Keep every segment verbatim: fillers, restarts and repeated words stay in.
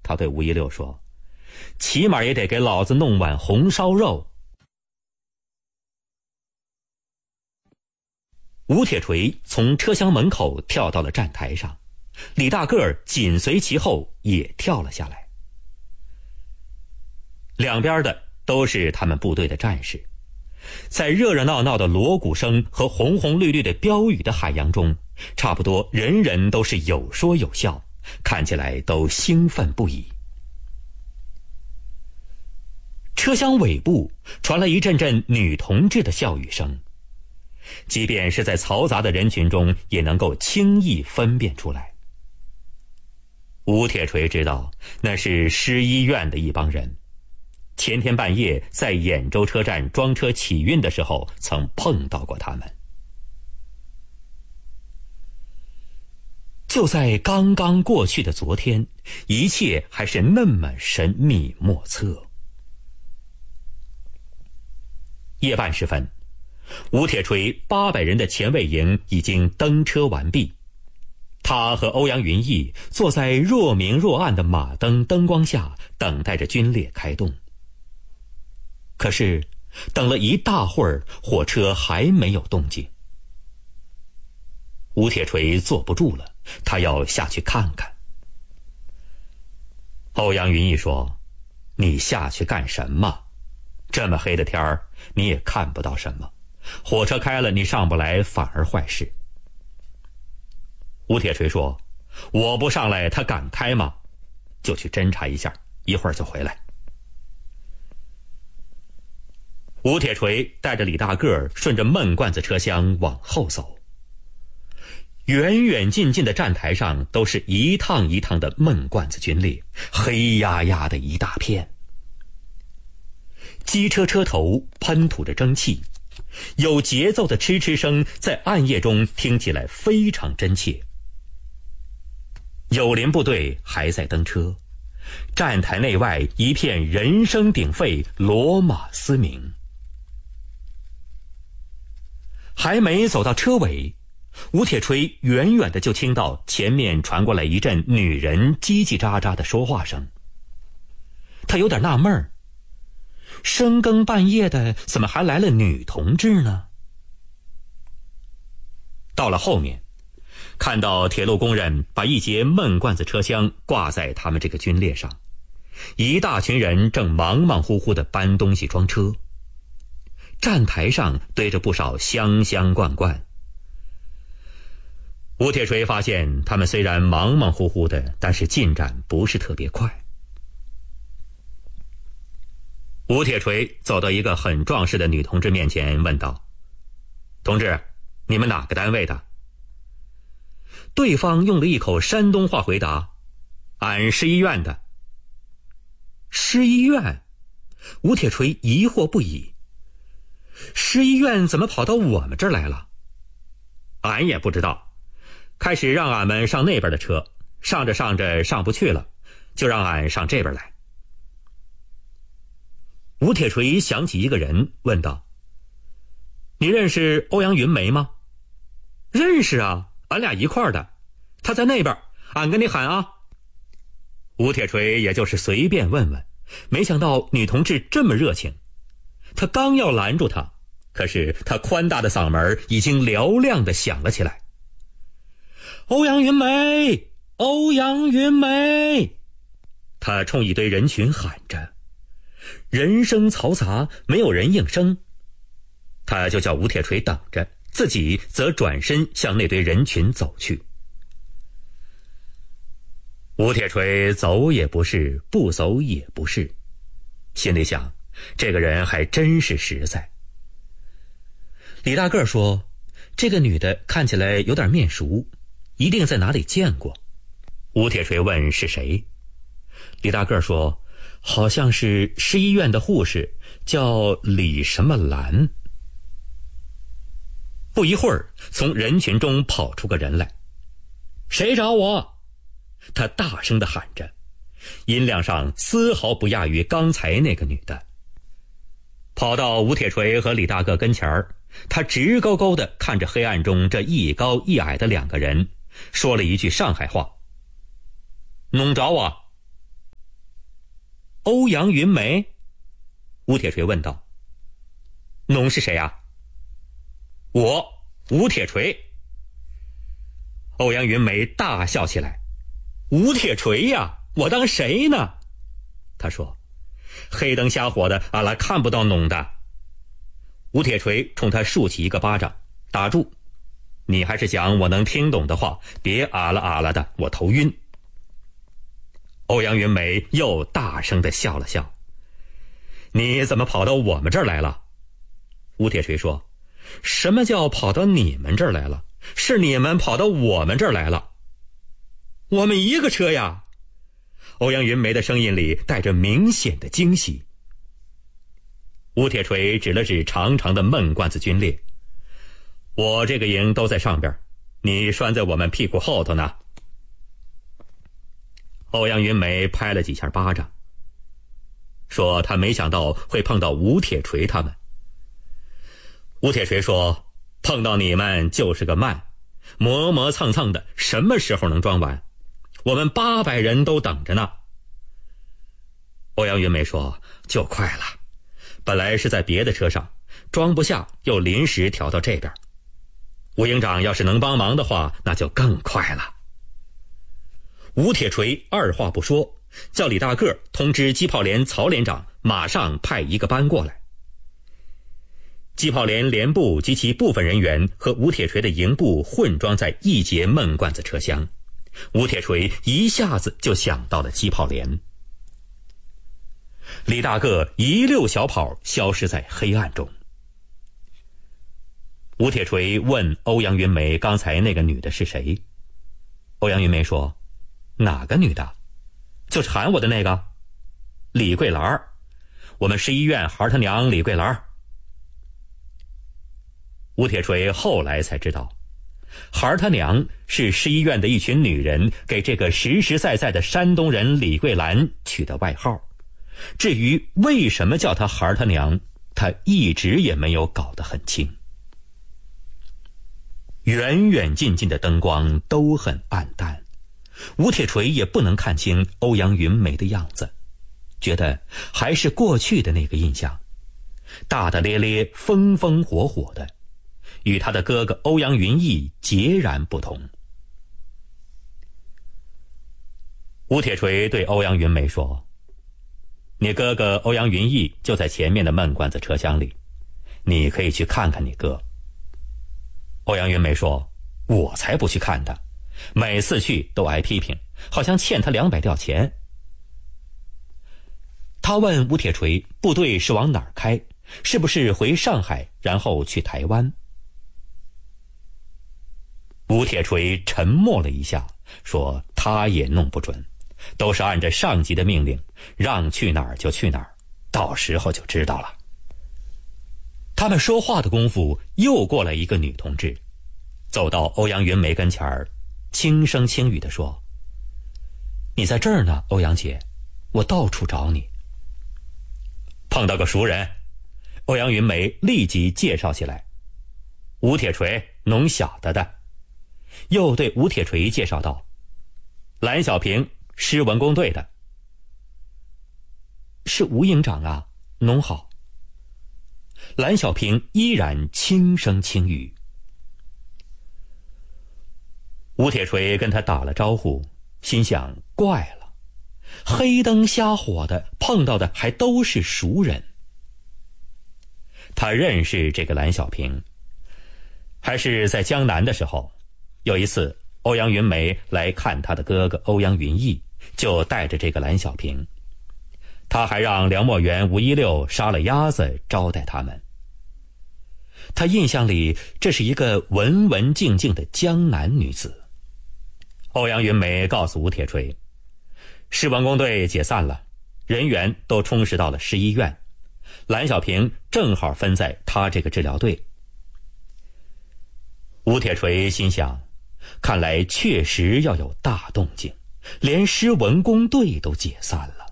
他对吴一六说，起码也得给老子弄碗红烧肉。吴铁锤从车厢门口跳到了站台上，李大个儿紧随其后也跳了下来。两边的都是他们部队的战士，在热热闹闹的锣鼓声和红红绿绿的标语的海洋中，差不多人人都是有说有笑，看起来都兴奋不已。车厢尾部传来一阵阵女同志的笑语声，即便是在嘈杂的人群中也能够轻易分辨出来。吴铁锤知道那是师医院的一帮人，前天半夜在兖州车站装车起运的时候曾碰到过他们。就在刚刚过去的昨天，一切还是那么神秘莫测。夜半时分，吴铁锤八百人的前卫营已经登车完毕，他和欧阳云逸坐在若明若暗的马灯灯光下，等待着军列开动。可是等了一大会儿，火车还没有动静。吴铁锤坐不住了，他要下去看看。欧阳云逸说，你下去干什么？这么黑的天儿，你也看不到什么，火车开了你上不来反而坏事。吴铁锤说，我不上来他敢开吗？就去侦查一下，一会儿就回来。吴铁锤带着李大个儿顺着闷罐子车厢往后走，远远近近的站台上都是一趟一趟的闷罐子军列，黑压压的一大片。机车车头喷吐着蒸汽，有节奏的嗤嗤声在暗夜中听起来非常真切。友邻部队还在登车，站台内外一片人声鼎沸，骡马嘶鸣。还没走到车尾，吴铁锤远远的就听到前面传过来一阵女人叽叽喳喳的说话声。他有点纳闷儿，深更半夜的怎么还来了女同志呢？到了后面，看到铁路工人把一节闷罐子车厢挂在他们这个军列上，一大群人正忙忙乎乎地搬东西装车，站台上堆着不少箱箱罐罐。吴铁锤发现他们虽然忙忙乎乎的，但是进展不是特别快。吴铁锤走到一个很壮实的女同志面前问道，同志，你们哪个单位的？对方用了一口山东话回答，俺师医院的。师医院？吴铁锤疑惑不已，师医院怎么跑到我们这儿来了？俺也不知道，开始让俺们上那边的车，上着上着上不去了，就让俺上这边来。吴铁锤想起一个人，问道，你认识欧阳云梅吗？认识啊，俺俩一块儿的，他在那边，俺跟你喊啊。吴铁锤也就是随便问问，没想到女同志这么热情。他刚要拦住她，可是他宽大的嗓门已经嘹亮地响了起来，欧阳云梅，欧阳云梅。他冲一堆人群喊着，人声嘈杂，没有人应声。他就叫吴铁锤等着，自己则转身向那堆人群走去。吴铁锤走也不是，不走也不是，心里想，这个人还真是实在。李大个说，这个女的看起来有点面熟，一定在哪里见过。吴铁锤问是谁，李大个说，好像是市医院的护士，叫李什么兰。不一会儿，从人群中跑出个人来，谁找我？他大声地喊着，音量上丝毫不亚于刚才那个女的。跑到吴铁锤和李大个跟前儿，他直勾勾地看着黑暗中这一高一矮的两个人，说了一句上海话，弄着我。 欧阳云梅？吴铁锤问道。侬是谁啊？我，吴铁锤。欧阳云梅大笑起来。吴铁锤呀，我当谁呢？他说，黑灯瞎火的，俺拉看不到侬的。吴铁锤冲他竖起一个巴掌，打住，你还是讲我能听懂的话，别啊啦啊啦的，我头晕。欧阳云梅又大声地笑了笑。你怎么跑到我们这儿来了？吴铁锤说，什么叫跑到你们这儿来了？是你们跑到我们这儿来了。我们一个车呀。欧阳云梅的声音里带着明显的惊喜。吴铁锤指了指长长的闷罐子军列，我这个营都在上边，你拴在我们屁股后头呢。欧阳云梅拍了几下巴掌，说他没想到会碰到吴铁锤他们。吴铁锤说，碰到你们就是个慢，磨磨蹭蹭的，什么时候能装完？我们八百人都等着呢。欧阳云梅说，就快了，本来是在别的车上，装不下又临时调到这边。吴营长要是能帮忙的话，那就更快了。吴铁锤二话不说，叫李大个通知机炮连曹连长马上派一个班过来。机炮连连部及其部分人员和吴铁锤的营部混装在一节闷罐子车厢，吴铁锤一下子就想到了机炮连。李大个一溜小跑消失在黑暗中。吴铁锤问欧阳云梅刚才那个女的是谁。欧阳云梅说，哪个女的？就是喊我的那个李桂兰，我们市医院孩他娘李桂兰。吴铁锤后来才知道，孩他娘是市医院的一群女人给这个实实在在的山东人李桂兰取的外号。至于为什么叫她孩他娘，他一直也没有搞得很清。远远近近的灯光都很暗淡，吴铁锤也不能看清欧阳云梅的样子，觉得还是过去的那个印象，大大咧咧，风风火火的，与他的哥哥欧阳云逸截然不同。吴铁锤对欧阳云梅说，你哥哥欧阳云逸就在前面的闷罐子车厢里，你可以去看看你哥。欧阳云梅说，我才不去看他，每次去都挨批评，好像欠他两百吊钱。他问吴铁锤，部队是往哪儿开？是不是回上海，然后去台湾？吴铁锤沉默了一下，说他也弄不准，都是按着上级的命令，让去哪儿就去哪儿，到时候就知道了。他们说话的功夫，又过来一个女同志，走到欧阳云梅跟前儿，轻声轻语地说，你在这儿呢，欧阳姐，我到处找你。碰到个熟人，欧阳云梅立即介绍起来，吴铁锤，侬晓得的。又对吴铁锤介绍道，蓝小平，师文工队的。是吴营长啊，侬好。蓝小平依然轻声轻语。吴铁锤跟他打了招呼，心想怪了，黑灯瞎火的，碰到的还都是熟人。他认识这个蓝小平，还是在江南的时候，有一次欧阳云梅来看他的哥哥欧阳云逸，就带着这个蓝小平，他还让梁墨元、吴一六杀了鸭子招待他们。他印象里这是一个文文静静的江南女子。欧阳云梅告诉吴铁锤，市文工队解散了，人员都充实到了市医院，蓝小平正好分在他这个治疗队。吴铁锤心想，看来确实要有大动静，连市文工队都解散了。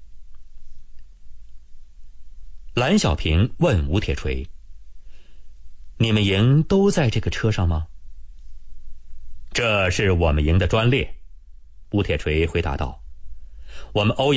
蓝小平问吴铁锤，你们营都在这个车上吗？这是我们营的专列，吴铁锤回答道，我们欧阳